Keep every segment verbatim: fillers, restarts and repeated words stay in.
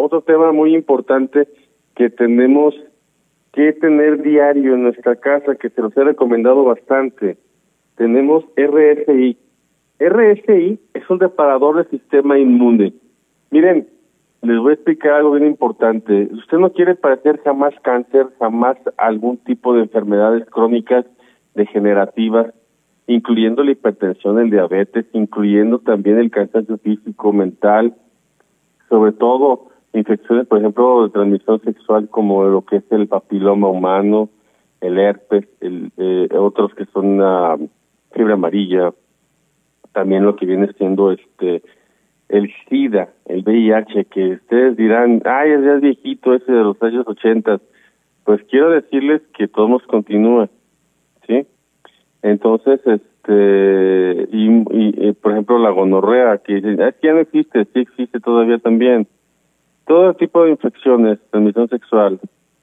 otro tema muy importante que tenemos que tener diario en nuestra casa, que se los he recomendado bastante. Tenemos R S I. R S I es un reparador del sistema inmune. Miren, les voy a explicar algo bien importante. Usted no quiere padecer jamás cáncer, jamás algún tipo de enfermedades crónicas degenerativas, incluyendo la hipertensión, el diabetes, incluyendo también el cansancio físico, mental, sobre todo infecciones, por ejemplo, de transmisión sexual como lo que es el papiloma humano, el herpes, el, eh, otros que son la fiebre amarilla, también lo que viene siendo este el SIDA, el V I H, que ustedes dirán, ay, ya es viejito ese de los años ochenta. Pues quiero decirles que todo nos continúa, ¿sí? Entonces, este, y, y, y por ejemplo, la gonorrea, que dicen, ah, ya no existe, sí existe todavía también. Todo tipo de infecciones, transmisión sexual,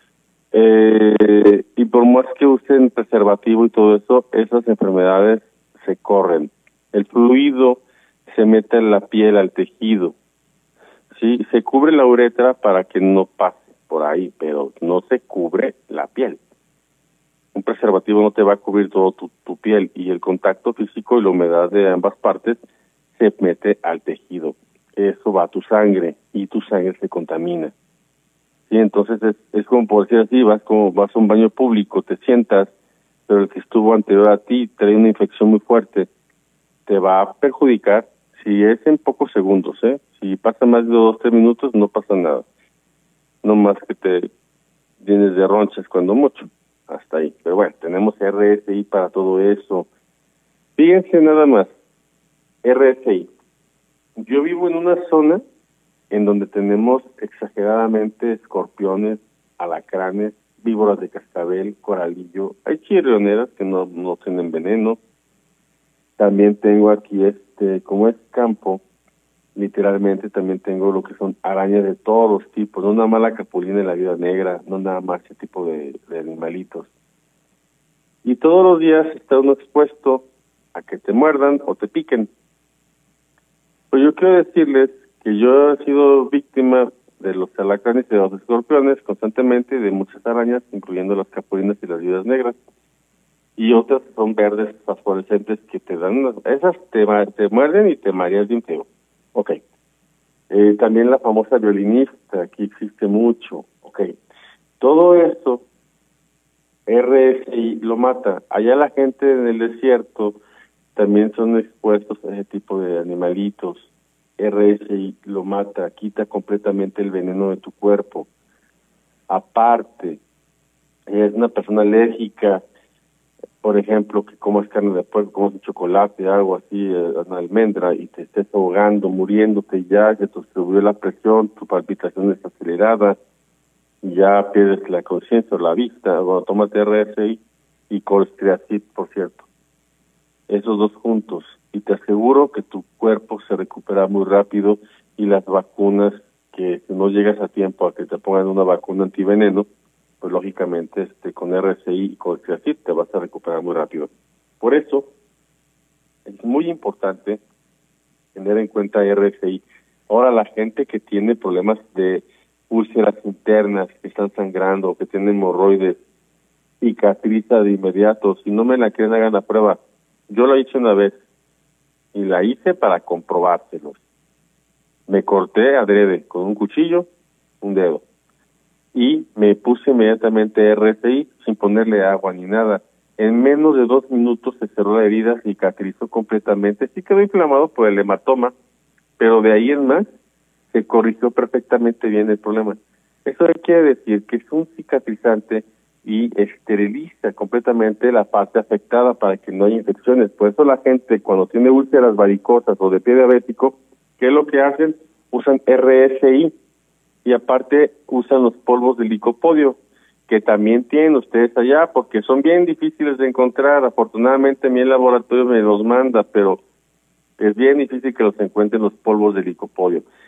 eh, y por más que usen preservativo y todo eso, esas enfermedades se corren. El fluido se mete en la piel, al tejido, sí, se cubre la uretra para que no pase por ahí, pero no se cubre la piel. Un preservativo no te va a cubrir todo tu, tu piel, y el contacto físico y la humedad de ambas partes se mete al tejido. Eso va a tu sangre y tu sangre se contamina. Sí, entonces es, es como por decir así, vas como vas a un baño público, te sientas, pero el que estuvo anterior a ti trae una infección muy fuerte, te va a perjudicar. Si es en pocos segundos, ¿eh? Si pasa más de dos, tres minutos, no pasa nada. No más que te vienes de ronchas cuando mucho. Hasta ahí. Pero bueno, tenemos R S I para todo eso. Fíjense nada más. R S I. Yo vivo en una zona en donde tenemos exageradamente escorpiones, alacranes, víboras de cascabel, coralillo. Hay chirrioneras que no, no tienen veneno. También tengo aquí, este, como es campo, literalmente también tengo lo que son arañas de todos los tipos, no nada más la capulina de la vida negra, no nada más ese tipo de, de animalitos. Y todos los días está uno expuesto a que te muerdan o te piquen. Pues yo quiero decirles que yo he sido víctima de los alacranes y de los escorpiones constantemente, y de muchas arañas, incluyendo las capulinas y las viudas negras. Y otras son verdes fosforescentes que te dan, unas, esas te, te muerden y te mareas bien feo. Ok. Eh, también la famosa violinista, aquí existe mucho. Ok. Todo esto, R S I lo mata. Allá la gente en el desierto también son expuestos a ese tipo de animalitos. R S I lo mata, quita completamente el veneno de tu cuerpo. Aparte, es una persona alérgica, por ejemplo, que comas carne de puerco, comas chocolate, algo así, eh, una almendra, y te estés ahogando, muriéndote, ya se te subió la presión, tu palpitación está acelerada, ya pierdes la conciencia o la vista. Bueno, tómate R S I y colstriacid, por cierto. Esos dos juntos, y te aseguro que tu cuerpo se recupera muy rápido, y las vacunas, que si no llegas a tiempo a que te pongan una vacuna antiveneno, pues lógicamente este con R S I y con colstriacid te vas a recuperar muy rápido. Por eso es muy importante tener en cuenta R S I. Ahora, la gente que tiene problemas de úlceras internas, que están sangrando, que tienen hemorroides, cicatriza de inmediato. Si no me la creen, hagan la prueba. Yo la hice una vez y la hice para comprobárselos. Me corté adrede con un cuchillo un dedo y me puse inmediatamente R S I sin ponerle agua ni nada. En menos de dos minutos se cerró la herida, cicatrizó completamente. Sí quedó inflamado por el hematoma, pero de ahí en más se corrigió perfectamente bien el problema. Eso quiere decir que es un cicatrizante y esteriliza completamente la parte afectada para que no haya infecciones. Por eso la gente, cuando tiene úlceras varicosas o de pie diabético, ¿qué es lo que hacen? Usan R S I, y aparte usan los polvos de licopodio, que también tienen ustedes allá, porque son bien difíciles de encontrar. Afortunadamente mi laboratorio me los manda, pero es bien difícil que los encuentren los polvos de licopodio.